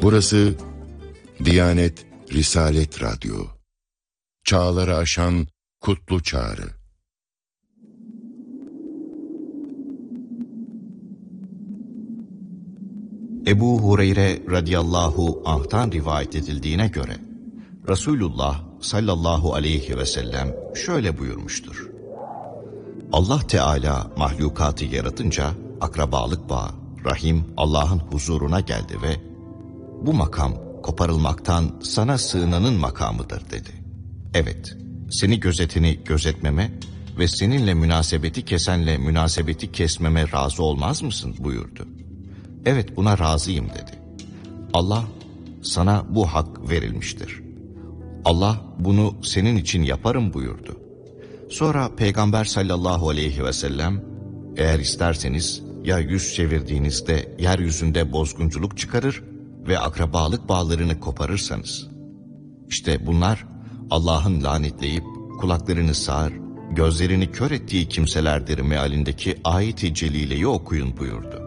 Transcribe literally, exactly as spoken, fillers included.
Burası Diyanet Risalet Radyo. Çağları aşan kutlu çağrı. Ebu Hureyre radıyallahu anh'tan rivayet edildiğine göre Resulullah sallallahu aleyhi ve sellem şöyle buyurmuştur. Allah Teala mahlukatı yaratınca akrabalık bağı, rahim Allah'ın huzuruna geldi ve bu makam koparılmaktan sana sığınanın makamıdır dedi. Evet, seni gözetini gözetmeme ve seninle münasebeti kesenle münasebeti kesmeme razı olmaz mısın buyurdu. Evet, buna razıyım dedi. Allah, sana bu hak verilmiştir. Allah bunu senin için yaparım buyurdu. Sonra Peygamber sallallahu aleyhi ve sellem, eğer isterseniz ya yüz çevirdiğinizde yeryüzünde bozgunculuk çıkarır ve akrabalık bağlarını koparırsanız, İşte bunlar Allah'ın lanetleyip kulaklarını sağır, gözlerini kör ettiği kimselerdir mealindeki ayet-i celileyi okuyun buyurdu.